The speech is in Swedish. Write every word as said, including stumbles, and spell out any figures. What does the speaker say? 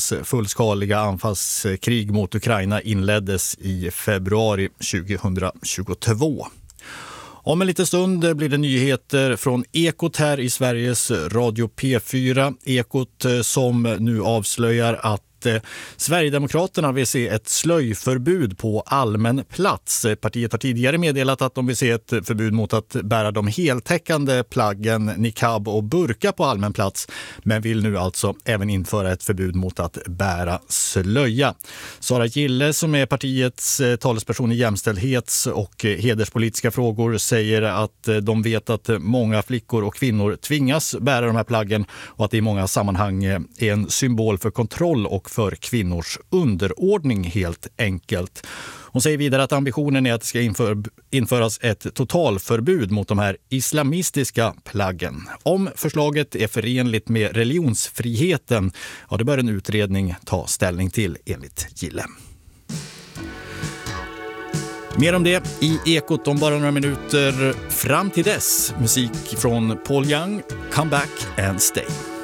Rysslands fullskaliga anfallskrig mot Ukraina inleddes i februari tjugohundratjugotvå. Om en liten stund blir det nyheter från Ekot här i Sveriges Radio P fyra. Ekot som nu avslöjar att Sverigedemokraterna vill se ett slöjförbud på allmän plats. Partiet har tidigare meddelat att de vill se ett förbud mot att bära de heltäckande plaggen niqab och burka på allmän plats, men vill nu alltså även införa ett förbud mot att bära slöja. Sara Gille, som är partiets talesperson i jämställdhets- och hederspolitiska frågor, säger att de vet att många flickor och kvinnor tvingas bära de här plaggen och att det i många sammanhang är en symbol för kontroll och för kvinnors underordning helt enkelt. Hon säger vidare att ambitionen är att det ska inför, införas ett totalförbud mot de här islamistiska plaggen. Om förslaget är förenligt med religionsfriheten, ja, det bör en utredning ta ställning till enligt Gille. Mer om det i Ekot om bara några minuter. Fram till dess, musik från Paul Young, Come Back and Stay.